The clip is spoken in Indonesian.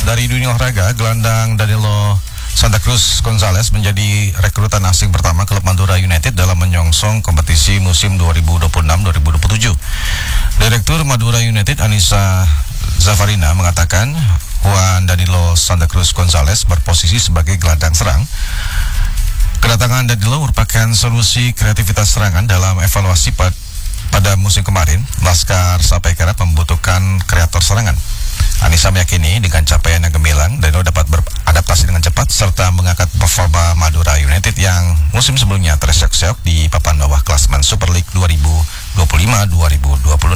Dari dunia olahraga, gelandang Danilo Santa Cruz Gonzalez menjadi rekrutan asing pertama klub Madura United dalam menyongsong kompetisi musim 2026-2027. Direktur Madura United Anissa Zafarina mengatakan Juan Danilo Santa Cruz Gonzalez berposisi sebagai gelandang serang. Kedatangan Danilo merupakan solusi kreativitas serangan dalam evaluasi pada musim kemarin. Laskar sampai kerap membutuhkan kreator serangan. Anissa meyakini dengan capaian yang gemilang, Danilo dapat beradaptasi dengan cepat serta mengangkat performa Madura United yang musim sebelumnya terseok-seok di papan bawah klasemen Super League 2025-2026.